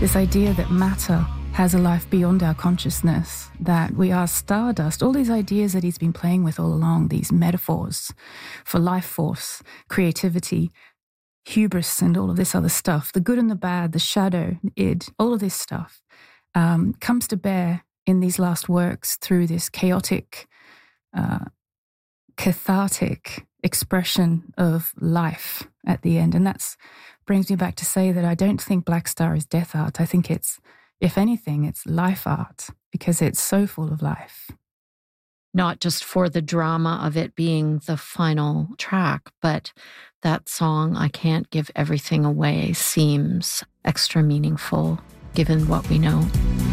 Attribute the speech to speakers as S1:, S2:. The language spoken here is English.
S1: This idea that matter has a life beyond our consciousness, that we are stardust, all these ideas that he's been playing with all along, these metaphors for life force, creativity, hubris, and all of this other stuff, the good and the bad, the shadow, id, all of this stuff comes to bear in these last works through this chaotic, cathartic expression of life at the end. And that brings me back to say that I don't think Black Star is death art. I think it's, if anything, it's life art, because it's so full of life.
S2: Not just for the drama of it being the final track, but that song, I Can't Give Everything Away, seems extra meaningful given what we know.